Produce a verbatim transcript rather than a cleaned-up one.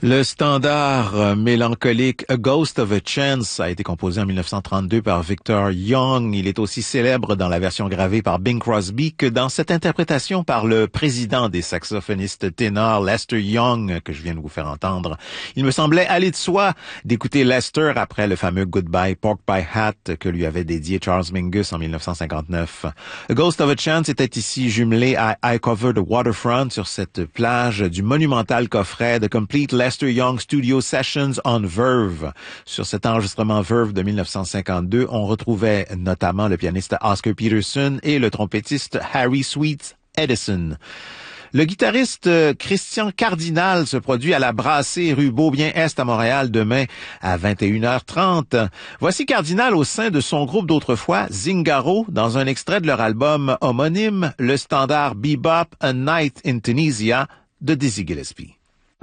Le standard euh, mélancolique A Ghost of a Chance a été composé en mille neuf cent trente-deux par Victor Young. Il est aussi célèbre dans la version gravée par Bing Crosby que dans cette interprétation par le président des saxophonistes ténors, Lester Young, que je viens de vous faire entendre. Il me semblait aller de soi d'écouter Lester après le fameux Goodbye Pork Pie Hat que lui avait dédié Charles Mingus en mille neuf cent cinquante-neuf. A Ghost of a Chance était ici jumelé à I Cover the Waterfront sur cette plage du monumental coffret de Complete Lester Young Studio Sessions on Verve. Sur cet enregistrement Verve de mille neuf cent cinquante-deux, on retrouvait notamment le pianiste Oscar Peterson et le trompettiste Harry Sweet Edison. Le guitariste Christian Cardinal se produit à la Brassée rue Beaubien-Est à Montréal demain à vingt et une heures trente. Voici Cardinal au sein de son groupe d'autrefois, Zingaro, dans un extrait de leur album homonyme, le standard Bebop A Night in Tunisia de Dizzy Gillespie.